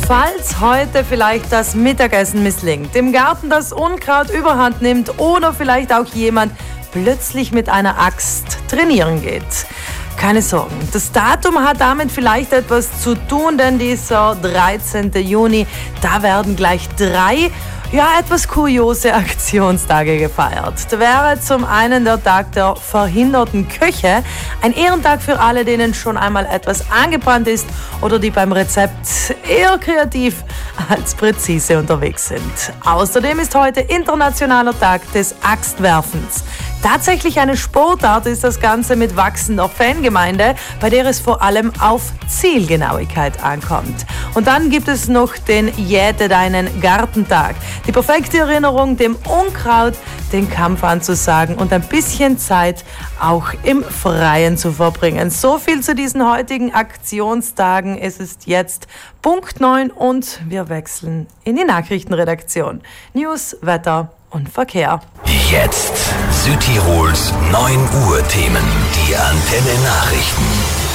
Falls heute vielleicht das Mittagessen misslingt, im Garten das Unkraut überhand nimmt oder vielleicht auch jemand plötzlich mit einer Axt trainieren geht. Keine Sorgen, das Datum hat damit vielleicht etwas zu tun, denn dieser 13. Juni, da werden gleich 3 etwas kuriose Aktionstage gefeiert. Da wäre zum einen der Tag der verhinderten Köche, ein Ehrentag für alle, denen schon einmal etwas angebrannt ist oder die beim Rezept eher kreativ als präzise unterwegs sind. Außerdem ist heute Internationaler Tag des Axtwerfens. Tatsächlich eine Sportart ist das Ganze mit wachsender Fangemeinde, bei der es vor allem auf Zielgenauigkeit ankommt. Und dann gibt es noch den Jäte deinen Gartentag. Die perfekte Erinnerung, dem Unkraut den Kampf anzusagen und ein bisschen Zeit auch im Freien zu verbringen. So viel zu diesen heutigen Aktionstagen. Es ist jetzt Punkt 9 und wir wechseln in die Nachrichtenredaktion. News, Wetter und Verkehr. Jetzt Südtirols 9 Uhr Themen. Die Antenne Nachrichten.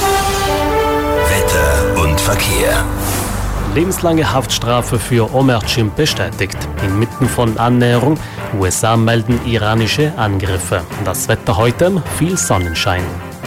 Wetter und Verkehr. Lebenslange Haftstrafe für Omer Cim bestätigt. Inmitten von Annäherung, USA melden iranische Angriffe. Das Wetter heute, viel Sonnenschein.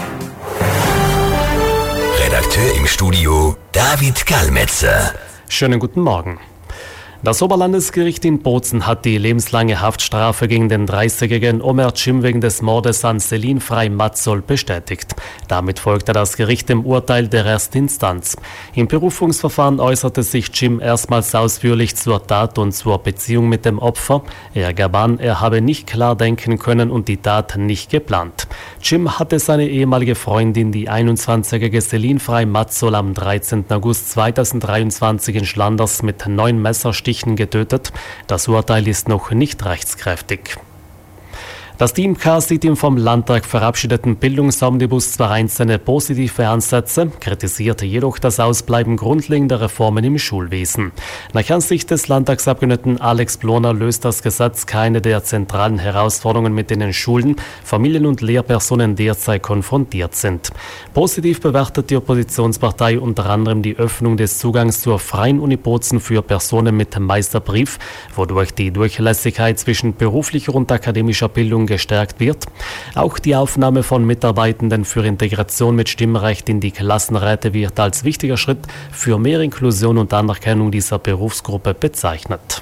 Redakteur im Studio, David Kalmetzer. Schönen guten Morgen. Das Oberlandesgericht in Bozen hat die lebenslange Haftstrafe gegen den 30-jährigen Omer Cim wegen des Mordes an Selin Frey Matzol bestätigt. Damit folgte das Gericht dem Urteil der Erstinstanz. Im Berufungsverfahren äußerte sich Cim erstmals ausführlich zur Tat und zur Beziehung mit dem Opfer. Er gab an, er habe nicht klar denken können und die Tat nicht geplant. Cim hatte seine ehemalige Freundin, die 21-jährige Selin Frey Matzol, am 13. August 2023 in Schlanders mit 9 Messerstichen getötet. Das Urteil ist noch nicht rechtskräftig. Das Team K sieht im vom Landtag verabschiedeten Bildungsomnibus zwar einzelne positive Ansätze, kritisiert jedoch das Ausbleiben grundlegender Reformen im Schulwesen. Nach Ansicht des Landtagsabgeordneten Alex Ploner löst das Gesetz keine der zentralen Herausforderungen, mit denen Schulen, Familien und Lehrpersonen derzeit konfrontiert sind. Positiv bewertet die Oppositionspartei unter anderem die Öffnung des Zugangs zur Freien Uni Bozen für Personen mit Meisterbrief, wodurch die Durchlässigkeit zwischen beruflicher und akademischer Bildung gestärkt wird. Auch die Aufnahme von Mitarbeitenden für Integration mit Stimmrecht in die Klassenräte wird als wichtiger Schritt für mehr Inklusion und Anerkennung dieser Berufsgruppe bezeichnet.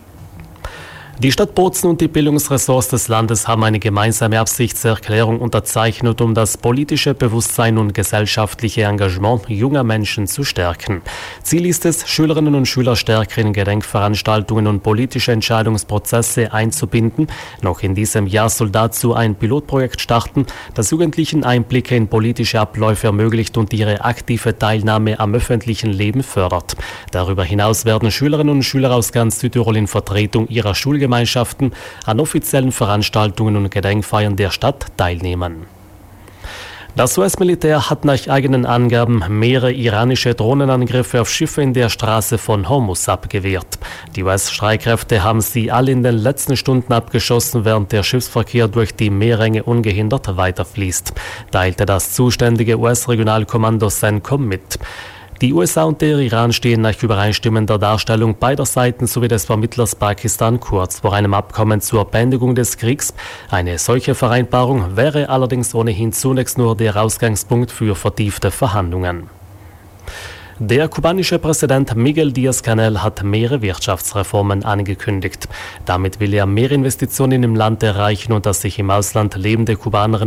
Die Stadt Bozen und die Bildungsressorts des Landes haben eine gemeinsame Absichtserklärung unterzeichnet, um das politische Bewusstsein und gesellschaftliche Engagement junger Menschen zu stärken. Ziel ist es, Schülerinnen und Schüler stärker in Gedenkveranstaltungen und politische Entscheidungsprozesse einzubinden. Noch in diesem Jahr soll dazu ein Pilotprojekt starten, das Jugendlichen Einblicke in politische Abläufe ermöglicht und ihre aktive Teilnahme am öffentlichen Leben fördert. Darüber hinaus werden Schülerinnen und Schüler aus ganz Südtirol in Vertretung ihrer Schulgemeinschaften an offiziellen Veranstaltungen und Gedenkfeiern der Stadt teilnehmen. Das US-Militär hat nach eigenen Angaben mehrere iranische Drohnenangriffe auf Schiffe in der Straße von Hormuz abgewehrt. Die US-Streitkräfte haben sie alle in den letzten Stunden abgeschossen, während der Schiffsverkehr durch die Meerenge ungehindert weiterfließt, teilte das zuständige US-Regionalkommando CENTCOM mit. Die USA und der Iran stehen nach übereinstimmender Darstellung beider Seiten sowie des Vermittlers Pakistan kurz vor einem Abkommen zur Beendigung des Kriegs. Eine solche Vereinbarung wäre allerdings ohnehin zunächst nur der Ausgangspunkt für vertiefte Verhandlungen. Der kubanische Präsident Miguel Díaz-Canel hat mehrere Wirtschaftsreformen angekündigt. Damit will er mehr Investitionen im Land erreichen und das sich im Ausland lebende Kubanerinnen